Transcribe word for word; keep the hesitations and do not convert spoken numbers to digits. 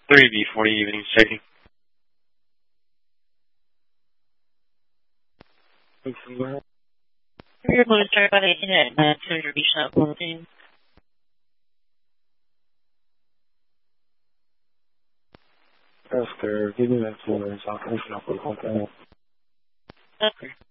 three B forty evening checking. You're going to start by the internet, man. two hundred B shop fourteen. Oscar, give me that floor. I'll finish up with one thing. Okay.